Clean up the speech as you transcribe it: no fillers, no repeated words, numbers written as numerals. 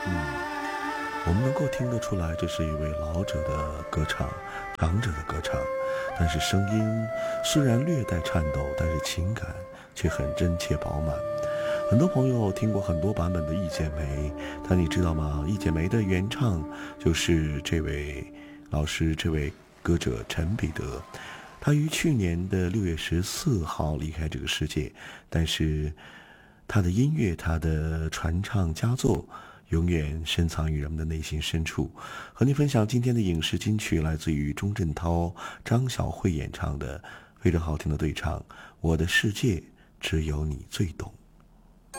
我们能够听得出来，这是一位老者的歌唱，长者的歌唱，但是声音虽然略带颤抖，但是情感却很真切饱满。很多朋友听过很多版本的《一剪梅》，但你知道吗？《一剪梅》的原唱就是这位老师，这位歌者陈彼得。他于去年的6月14号离开这个世界，但是他的音乐，他的传唱佳作永远深藏于人们的内心深处。和你分享今天的影视金曲，来自于钟镇涛、张小慧演唱的非常好听的对唱《我的世界只有你最懂》。